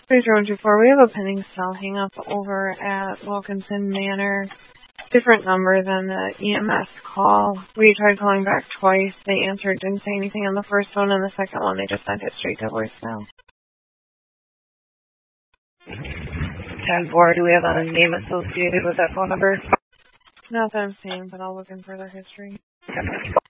3024, we have a pending cell hang up over at Wilkinson Manor. Different number than the EMS call. We tried calling back twice. They answered, didn't say anything on the first one, and the second one they just sent it straight to voicemail. 10-4, do we have a name associated with that phone number? Not that I'm seeing, but I'll look in further history. Okay.